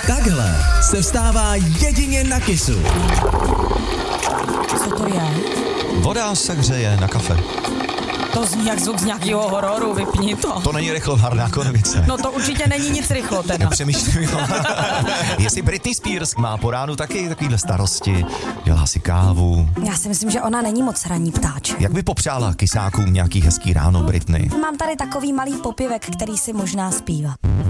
Takhle se vstává jedině na Kissu. Co to je? Voda se hřeje na kafe. To zní jak zvuk z nějakého hororu, vypni to. To není rychlovarná konvice. No to určitě není nic rychlo teda. Přemýšlím, jestli Britney Spears má po ránu taky takovýhle starosti, dělá si kávu. Já si myslím, že ona není moc ranní ptáče. Jak by popřála kysákům nějaký hezký ráno Britney? Mám tady takový malý popěvek, který si možná zpívá.